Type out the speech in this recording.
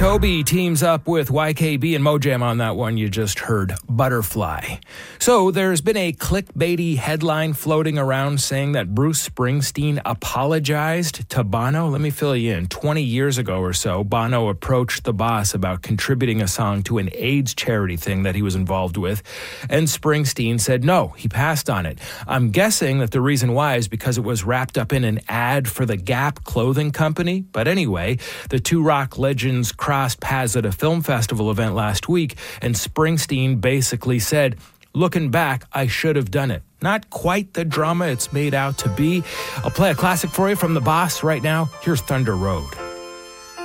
Toby teams up with YKB and Mojam on that one you just heard, Butterfly. So there's been a clickbaity headline floating around saying that Bruce Springsteen apologized to Bono. Let me fill you in. 20 years ago or so, Bono approached the boss about contributing a song to an AIDS charity thing that he was involved with, and Springsteen said no, he passed on it. I'm guessing that the reason why is because it was wrapped up in an ad for the Gap clothing company. But anyway, the two rock legends crossed paths at a film festival event last week, and Springsteen basically said, looking back, I should have done it. Not quite the drama it's made out to be. I'll play a classic for you from the boss right now. Here's Thunder Road.